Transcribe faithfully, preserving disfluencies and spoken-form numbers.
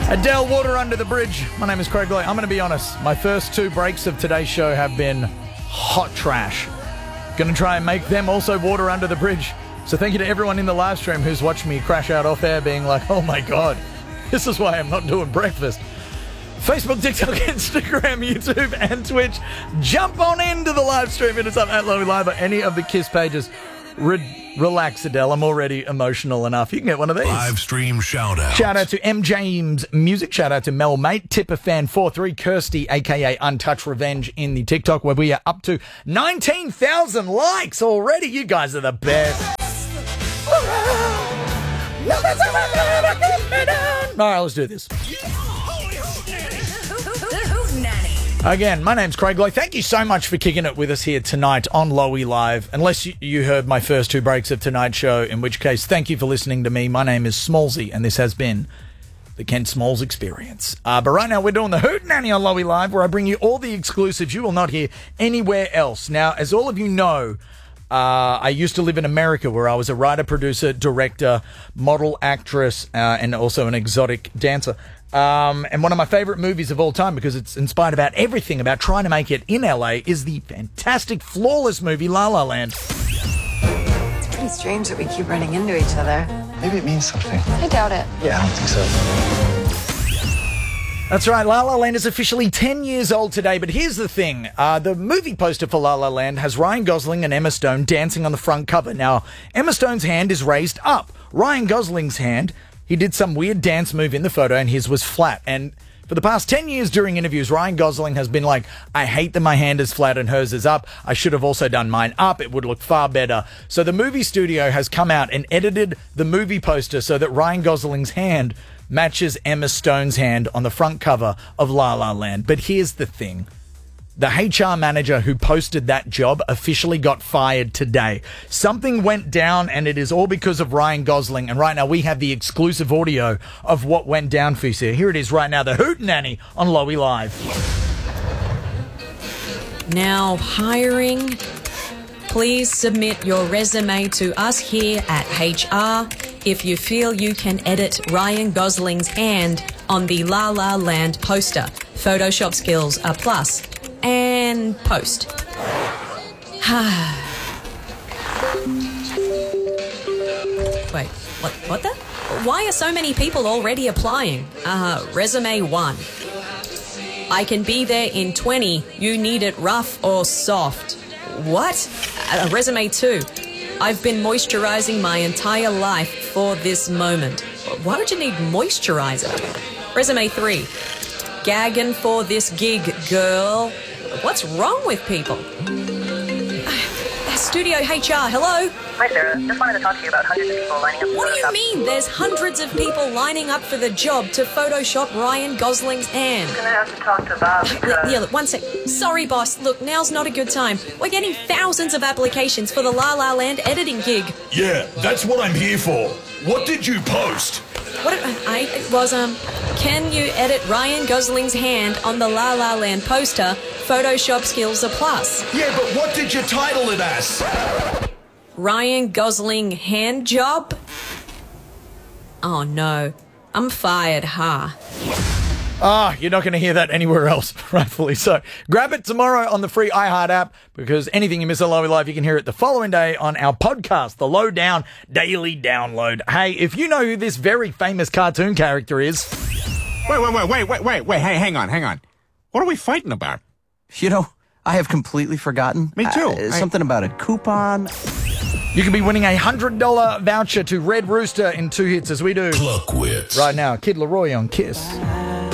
Adele, Water Under the Bridge. My name is Craig Loy. I'm going to be honest. My first two breaks of today's show have been hot trash. Going to try and make them also water under the bridge. So thank you to everyone in the live stream who's watched me crash out off air being like, oh my God, this is why I'm not doing breakfast. Facebook, TikTok, Instagram, YouTube, and Twitch. Jump on into the live stream. Hit us up at Lowy Live or any of the KISS pages. Re- relax, Adele. I'm already emotional enough. You can get one of these. Live stream shout out. Shout out to M. James Music. Shout out to Mel Mate. Tipper Fan forty-three. Kirsty, a k a. Untouched Revenge in the TikTok, where we are up to nineteen thousand likes already. You guys are the best. All right, let's do this. Again, my name's Craig Loy. Thank you so much for kicking it with us here tonight on Lowy Live. Unless you, you heard my first two breaks of tonight's show, in which case, thank you for listening to me. My name is Smallsy, and this has been the Kent Smalls Experience. Uh, but right now, we're doing the Hootenanny on Lowy Live, where I bring you all the exclusives you will not hear anywhere else. Now, as all of you know, Uh, I used to live in America, where I was a writer, producer, director, model, actress, uh, and also an exotic dancer. Um, and one of my favorite movies of all time, because it's inspired about everything about trying to make it in L A, is the fantastic, flawless movie La La Land. It's pretty strange that we keep running into each other. Maybe it means something. I doubt it. Yeah, I don't think so. That's right, La La Land is officially ten years old today, but here's the thing. Uh, the movie poster for La La Land has Ryan Gosling and Emma Stone dancing on the front cover. Now, Emma Stone's hand is raised up. Ryan Gosling's hand, he did some weird dance move in the photo, and his was flat. And for the past ten years during interviews, Ryan Gosling has been like, I hate that my hand is flat and hers is up. I should have also done mine up. It would look far better. So the movie studio has come out and edited the movie poster so that Ryan Gosling's hand matches Emma Stone's hand on the front cover of La La Land. But here's the thing. The H R manager who posted that job officially got fired today. Something went down, and it is all because of Ryan Gosling. And right now we have the exclusive audio of what went down for you. Here it is right now, the Hootenanny on Lowy Live. Now hiring. Please submit your resume to us here at H R if you feel you can edit Ryan Gosling's hand on the La La Land poster. Photoshop skills are plus. And post. Wait, what, what the? Why are so many people already applying? Uh, resume one. I can be there in twenty. You need it rough or soft. What? Uh, resume two. I've been moisturizing my entire life for this moment. Why would you need moisturizer? Resume three. Gagging for this gig, girl. What's wrong with people? Uh, Studio H R, hello? Hi, Sarah. Just wanted to talk to you about hundreds of people lining up for What do you Photoshop. mean there's hundreds of people lining up for the job to Photoshop Ryan Gosling's hand? I'm going to have to talk to Bob because... Yeah, look, one sec. Sorry, boss. Look, now's not a good time. We're getting thousands of applications for the La La Land editing gig. Yeah, that's what I'm here for. What did you post? What it, I it was, um, can you edit Ryan Gosling's hand on the La La Land poster? Photoshop skills are plus. Yeah, but what did you title it as? Ryan Gosling hand job? Oh no, I'm fired, huh? Ah, you're not going to hear that anywhere else, rightfully so. Grab it tomorrow on the free iHeart app, because anything you miss on Lowy Live, you can hear it the following day on our podcast, the Lowdown Daily Download. Hey, if you know who this very famous cartoon character is... Wait, wait, wait, wait, wait, wait, wait, hey, hang on, hang on. What are we fighting about? You know, I have completely forgotten. Me too. Uh, I- something about a coupon. You could be winning a one hundred dollars voucher to Red Rooster in two hits as we do Cluckwits. right now. Kid Laroi on KISS.